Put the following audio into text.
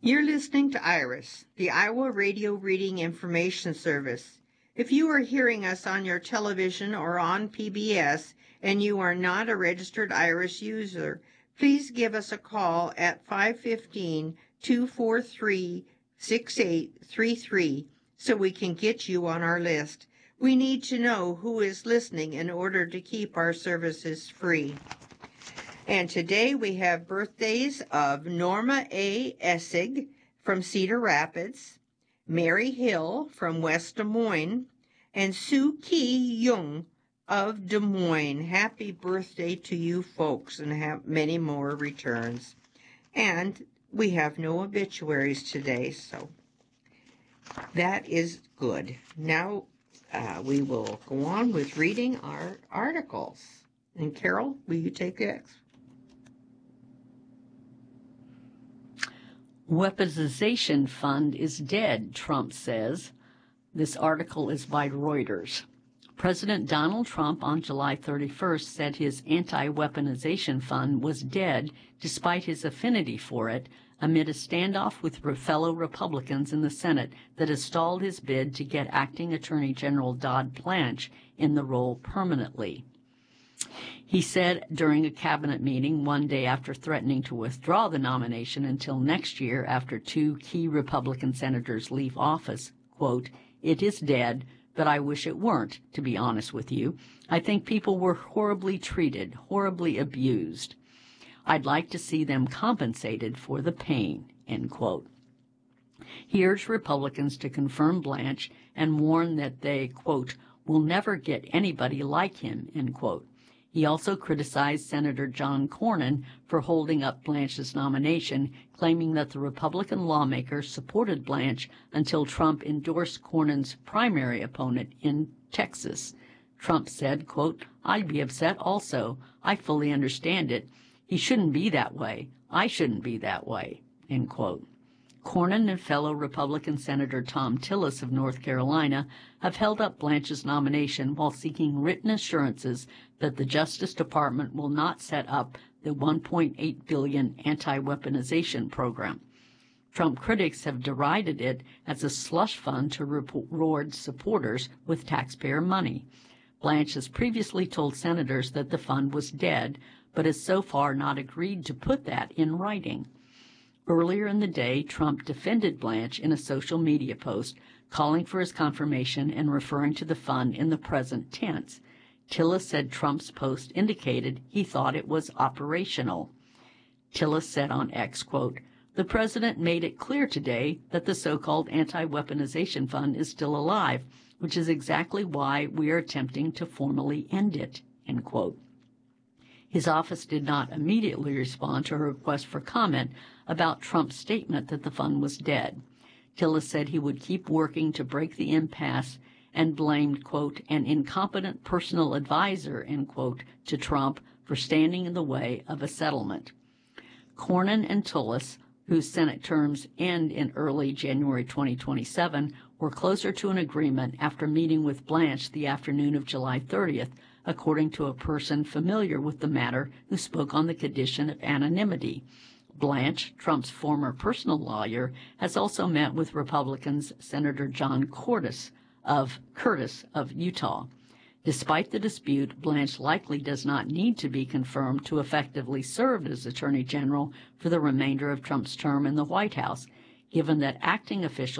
You're listening to IRIS, the Iowa Radio Reading Information Service. If you are hearing us on your television or on PBS and you are not a registered IRIS user, please give us a call at 515-243-6833 so we can get you on our list. We need to know who is listening in order to keep our services free. And today we have birthdays of Norma A. Essig from Cedar Rapids, Mary Hill from West Des Moines, and Sue Key Young of Des Moines. Happy birthday to you folks, and have many more returns. And we have no obituaries today, so that is good. Now we will go on with reading our articles. And Carol, will you take the next? Weaponization fund is dead, Trump says. This article is by Reuters. President Donald Trump on July 31st said his anti-weaponization fund was dead despite his affinity for it, amid a standoff with fellow Republicans in the Senate that has stalled his bid to get Acting Attorney General Todd Blanche in the role permanently. He said during a cabinet meeting one day after threatening to withdraw the nomination until next year after two key Republican senators leave office, quote, "It is dead, but I wish it weren't, to be honest with you. I think people were horribly treated, horribly abused. I'd like to see them compensated for the pain," end quote. He urged Republicans to confirm Blanche and warned that they, quote, "will never get anybody like him," end quote. He also criticized Senator John Cornyn for holding up Blanche's nomination, claiming that the Republican lawmaker supported Blanche until Trump endorsed Cornyn's primary opponent in Texas. Trump said, quote, "I'd be upset also. I fully understand it. He shouldn't be that way. I shouldn't be that way," end quote. Cornyn and fellow Republican Senator Thom Tillis of North Carolina have held up Blanche's nomination while seeking written assurances that the Justice Department will not set up the $1.8 billion anti-weaponization program. Trump critics have derided it as a slush fund to reward supporters with taxpayer money. Blanche has previously told senators that the fund was dead, but has so far not agreed to put that in writing. Earlier in the day, Trump defended Blanche in a social media post, calling for his confirmation and referring to the fund in the present tense. Tillis said Trump's post indicated he thought it was operational. Tillis said on X, quote, "The president made it clear today that the so-called anti-weaponization fund is still alive, which is exactly why we are attempting to formally end it," end quote. His office did not immediately respond to a request for comment about Trump's statement that the fund was dead. Tillis said he would keep working to break the impasse and blamed, quote, "an incompetent personal advisor," end quote, to Trump for standing in the way of a settlement. Cornyn and Tillis, whose Senate terms end in early January 2027, were closer to an agreement after meeting with Blanche the afternoon of July 30th, according to a person familiar with the matter who spoke on the condition of anonymity. Blanche, Trump's former personal lawyer, has also met with Republicans Senator John Curtis of Utah. Despite the dispute, Blanche likely does not need to be confirmed to effectively serve as Attorney General for the remainder of Trump's term in the White House, given that acting officials